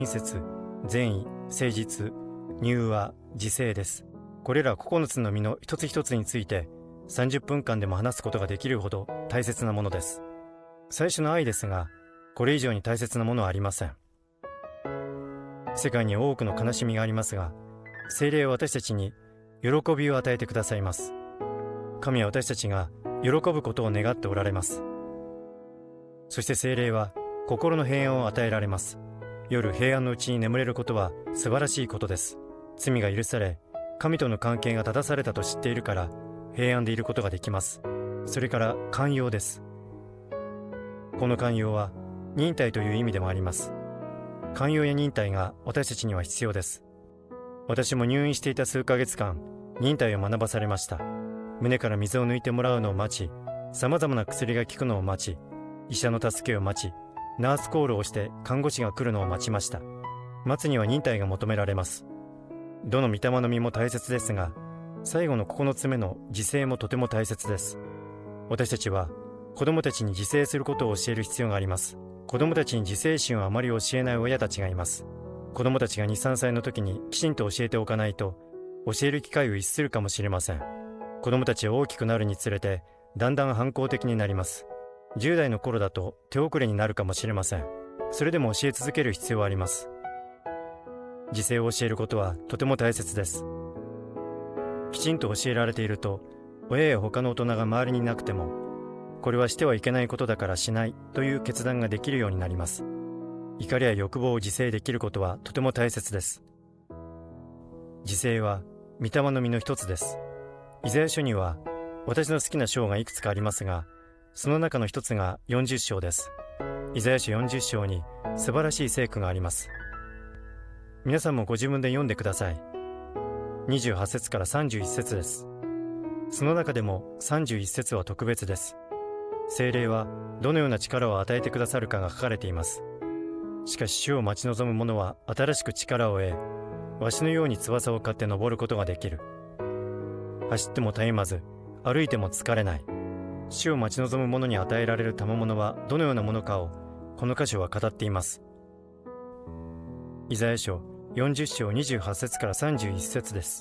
親切、善意、誠実、柔和、自制です。これら9つの実の一つ一つについて30分間でも話すことができるほど大切なものです。最初の愛ですが、これ以上に大切なものはありません。世界に多くの悲しみがありますが、聖霊は私たちに喜びを与えてくださいます。神は私たちが喜ぶことを願っておられます。そして聖霊は心の平安を与えられます。夜平安のうちに眠れることは素晴らしいことです。罪が許され、神との関係が正されたと知っているから平安でいることができます。それから寛容です。この寛容は忍耐という意味でもあります。寛容や忍耐が私たちには必要です。私も入院していた数ヶ月間、忍耐を学ばされました。胸から水を抜いてもらうのを待ち、さまざまな薬が効くのを待ち、医者の助けを待ち、ナースコールをして看護師が来るのを待ちました。待つには忍耐が求められます。どの御霊の実も大切ですが、最後の9つ目の自制もとても大切です。私たちは子供たちに自制することを教える必要があります。子供たちに自制心をあまり教えない親たちがいます。子供たちが2、3歳の時にきちんと教えておかないと、教える機会を逸するかもしれません。子供たちは大きくなるにつれて、だんだん反抗的になります。10代の頃だと手遅れになるかもしれません。それでも教え続ける必要はあります。自制を教えることはとても大切です。きちんと教えられていると、親や他の大人が周りにいなくても、これはしてはいけないことだからしないという決断ができるようになります。怒りや欲望を自制できることはとても大切です。自制は御霊の実の一つです。イザヤ書には私の好きな章がいくつかありますが、その中の一つが40章です。イザヤ書40章に素晴らしい聖句があります。皆さんもご自分で読んでください。28節から31節です。その中でも31節は特別です。聖霊はどのような力を与えてくださるかが書かれています。しかし主を待ち望む者は新しく力を得、わしのように翼を買って登ることができる。走ってもたゆまず、歩いても疲れない。主を待ち望む者に与えられる賜物はどのようなものかをこの箇所は語っています。イザヤ書40章28節から31節です。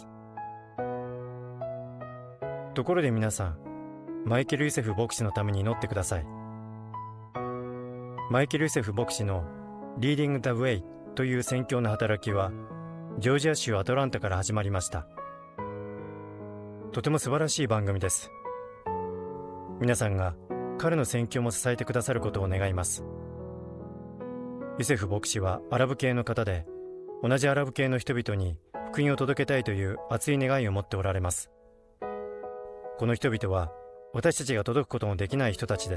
ところで皆さん、マイケル・ユセフ牧師のために祈ってください。マイケル・ユセフ牧師の Leading the Way という宣教の働きはジョージア州アトランタから始まりました。とても素晴らしい番組です。皆さんが彼の宣教も支えてくださることを願います。ユセフ牧師はアラブ系の方で、同じアラブ系の人々に福音を届けたいという熱い願いを持っておられます。この人々は私たちが届くことのできない人たちです。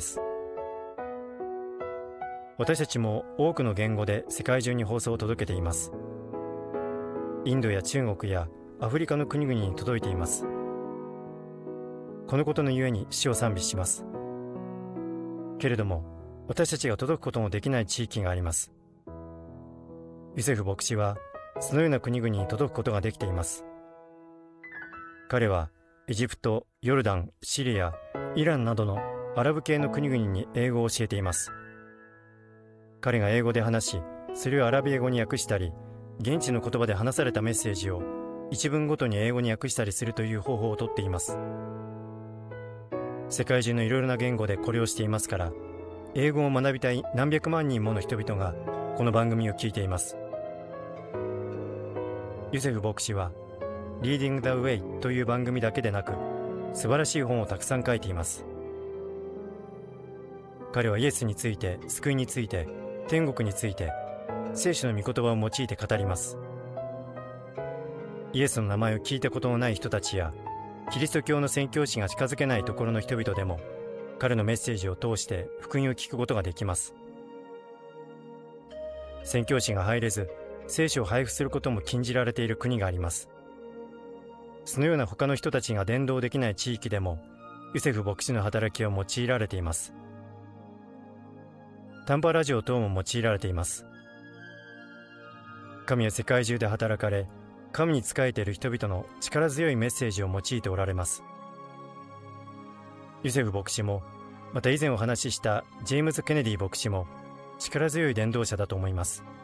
私たちも多くの言語で世界中に放送を届けています。インドや中国やアフリカの国々に届いています。このことのゆえに主を賛美します。けれども私たちが届くことのできない地域があります。ユセフ牧師はそのような国々に届くことができています。彼はエジプト、ヨルダン、シリア、イランなどのアラブ系の国々に英語を教えています。彼が英語で話し、それをアラビア語に訳したり、現地の言葉で話されたメッセージを一文ごとに英語に訳したりするという方法をとっています。世界中のいろいろな言語でこれをしていますから、英語を学びたい何百万人もの人々がこの番組を聞いています。ユセフ牧師はLeading the Way という番組だけでなく、素晴らしい本をたくさん書いています。彼はイエスについて、救いについて、天国について、聖書の御言葉を用いて語ります。イエスの名前を聞いたことのない人たちや、キリスト教の宣教師が近づけないところの人々でも、彼のメッセージを通して福音を聞くことができます。宣教師が入れず、聖書を配布することも禁じられている国があります。そのような他の人たちが伝道できない地域でも、ユセフ牧師の働きを用いられています。短波ラジオ等も用いられています。神は世界中で働かれ、神に仕えている人々の力強いメッセージを用いておられます。ユセフ牧師も、また以前お話ししたジェームズ・ケネディ牧師も力強い伝道者だと思います。